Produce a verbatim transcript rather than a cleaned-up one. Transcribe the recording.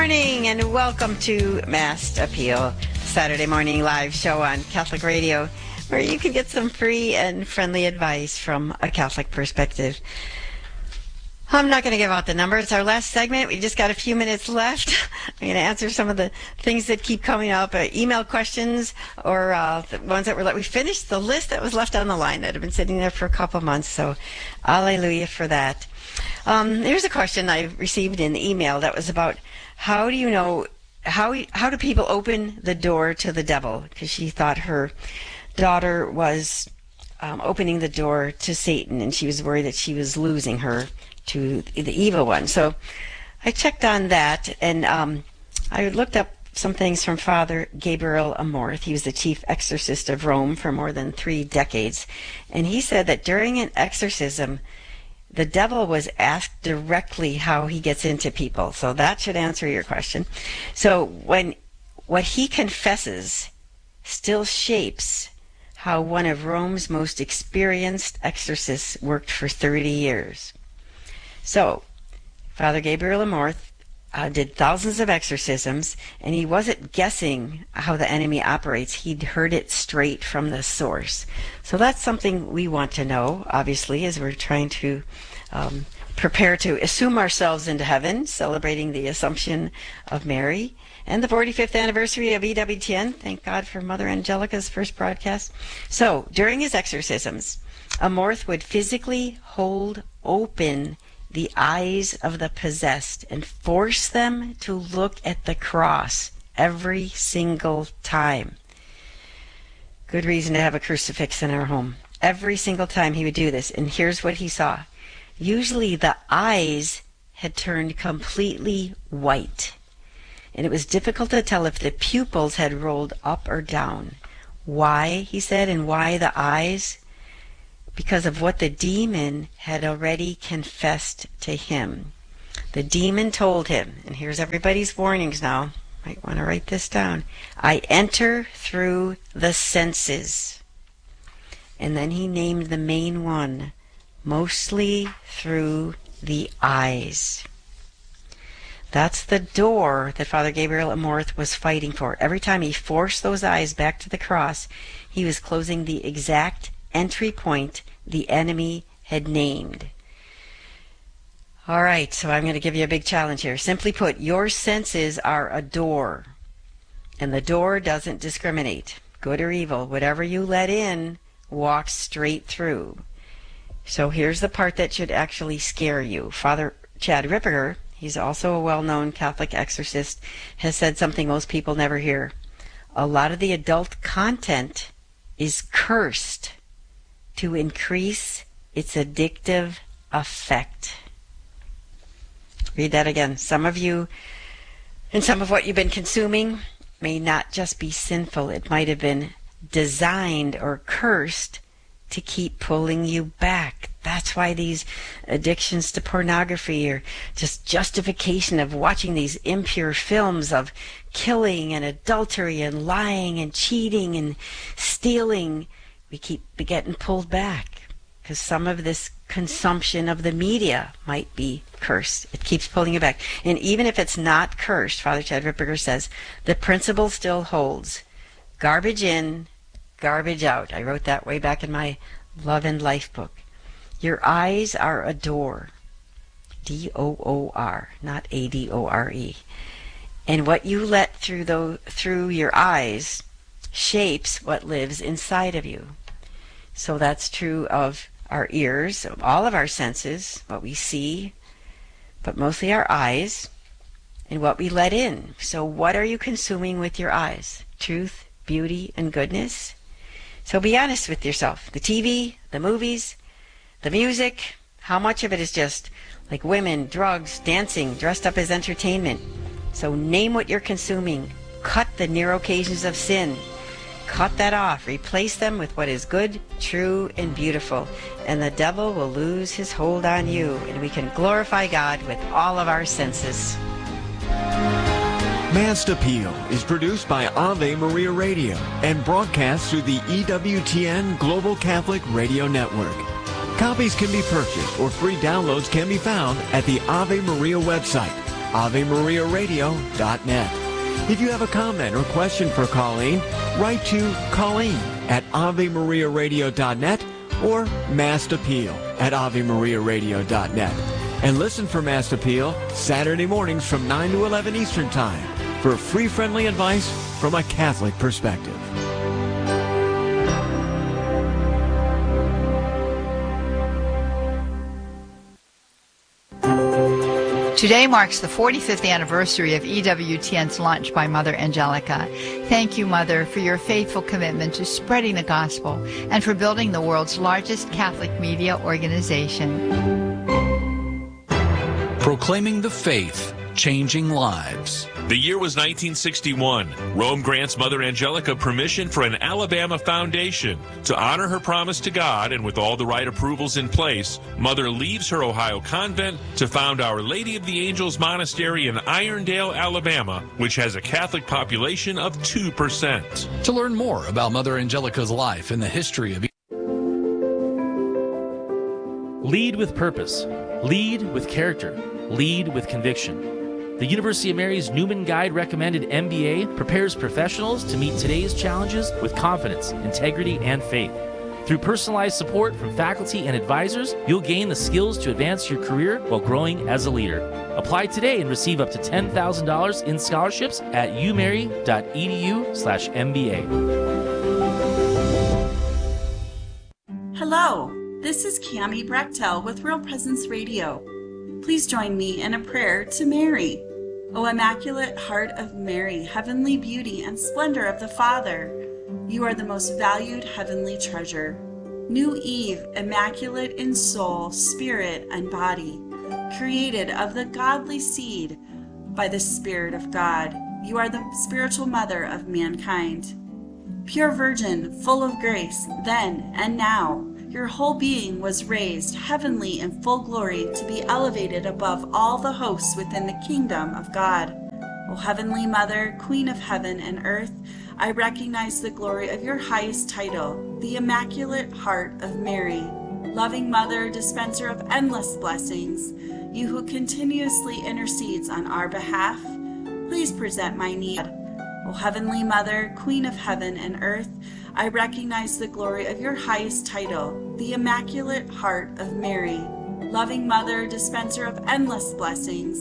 Morning and welcome to Mass Appeal, Saturday morning live show on Catholic Radio, where you can get some free and friendly advice from a Catholic perspective. I'm not going to give out the number. It's our last segment. We just got a few minutes left. I'm going to answer some of the things that keep coming up, uh, email questions or uh, the ones that were let. We finished the list that was left on the line that had been sitting there for a couple of months, so hallelujah for that. Um, here's a question I received in the email that was about how do you know, how how do people open the door to the devil? Because she thought her daughter was um, opening the door to Satan, and she was worried that she was losing her to the evil one. So I checked on that, and um, I looked up some things from Father Gabriel Amorth. He was the chief exorcist of Rome for more than three decades, and he said that during an exorcism, the devil was asked directly how he gets into people. So that should answer your question. So when what he confesses still shapes how one of Rome's most experienced exorcists worked for thirty years. So Father Gabriel Amorth uh, did thousands of exorcisms, and he wasn't guessing how the enemy operates. He'd heard it straight from the source. So that's something we want to know, obviously, as we're trying to um, prepare to assume ourselves into heaven, celebrating the Assumption of Mary and the forty-fifth anniversary of E W T N. Thank God for Mother Angelica's first broadcast. So during his exorcisms, Amorth would physically hold open the eyes of the possessed and force them to look at the cross every single time. Good reason to have a crucifix in our home. Every single time he would do this, and here's what he saw. Usually the eyes had turned completely white, and it was difficult to tell if the pupils had rolled up or down. Why, he said, and why the eyes? Because of what the demon had already confessed to him. The demon told him, and here's everybody's warnings now, might want to write this down, I enter through the senses. And then he named the main one, mostly through the eyes. That's the door that Father Gabriel Amorth was fighting for. Every time he forced those eyes back to the cross, he was closing the exact entry point the enemy had named. All right, so I'm going to give you a big challenge here. Simply put, your senses are a door, and the door doesn't discriminate, good or evil. Whatever you let in walks straight through. So here's the part that should actually scare you. Father Chad Ripperger, he's also a well-known Catholic exorcist, has said something most people never hear. A lot of the adult content is cursed to increase its addictive effect. Read that again. Some of you, and some of what you've been consuming may not just be sinful. It might have been designed or cursed to keep pulling you back. That's why these addictions to pornography or just justification of watching these impure films of killing and adultery and lying and cheating and stealing, we keep getting pulled back because some of this consumption of the media might be cursed. It keeps pulling you back. And even if it's not cursed, Father Chad Ripperger says, the principle still holds. Garbage in, garbage out. I wrote that way back in my Love and Life book. Your eyes are a door. D O O R, not A D O R E. And what you let through, the, through your eyes shapes what lives inside of you. So that's true of our ears, of all of our senses, what we see, but mostly our eyes, and what we let in. So what are you consuming with your eyes? Truth, beauty, and goodness? So be honest with yourself. The T V, the movies, the music, how much of it is just like women, drugs, dancing, dressed up as entertainment? So name what you're consuming. Cut the near occasions of sin. Cut that off. Replace them with what is good, true, and beautiful. And the devil will lose his hold on you. And we can glorify God with all of our senses. Mass Appeal is produced by Ave Maria Radio and broadcast through the E W T N Global Catholic Radio Network. Copies can be purchased or free downloads can be found at the Ave Maria website, ave maria radio dot net. If you have a comment or question for Colleen, write to Colleen at ave maria radio dot net or Mast Appeal at ave maria radio dot net. And listen for Mast Appeal Saturday mornings from nine to eleven Eastern Time for free, friendly advice from a Catholic perspective. Today marks the forty-fifth anniversary of E W T N's Lunch by Mother Angelica. Thank you, Mother, for your faithful commitment to spreading the gospel and for building the world's largest Catholic media organization. Proclaiming the faith, changing lives. The year was nineteen sixty-one. Rome grants Mother Angelica permission for an Alabama foundation. To honor her promise to God and with all the right approvals in place, Mother leaves her Ohio convent to found Our Lady of the Angels Monastery in Irondale, Alabama, which has a Catholic population of two percent. To learn more about Mother Angelica's life and the history of Lead with purpose. Lead with character. Lead with conviction. The University of Mary's Newman Guide recommended M B A prepares professionals to meet today's challenges with confidence, integrity, and faith. Through personalized support from faculty and advisors, you'll gain the skills to advance your career while growing as a leader. Apply today and receive up to ten thousand dollars in scholarships at umary.edu slash MBA. Hello, this is Cami Brechtel with Real Presence Radio. Please join me in a prayer to Mary. O Immaculate Heart of Mary, heavenly beauty and splendor of the Father, you are the most valued heavenly treasure. New Eve, immaculate in soul, spirit, and body, created of the godly seed by the Spirit of God. You are the spiritual mother of mankind. Pure Virgin, full of grace, then and now, your whole being was raised heavenly in full glory to be elevated above all the hosts within the kingdom of God. O Heavenly Mother, Queen of heaven and earth, I recognize the glory of your highest title, the Immaculate Heart of Mary. Loving Mother, dispenser of endless blessings, you who continuously intercedes on our behalf, please present my need. O Heavenly Mother, Queen of heaven and earth, I recognize the glory of your highest title, the Immaculate Heart of Mary. Loving Mother, dispenser of endless blessings,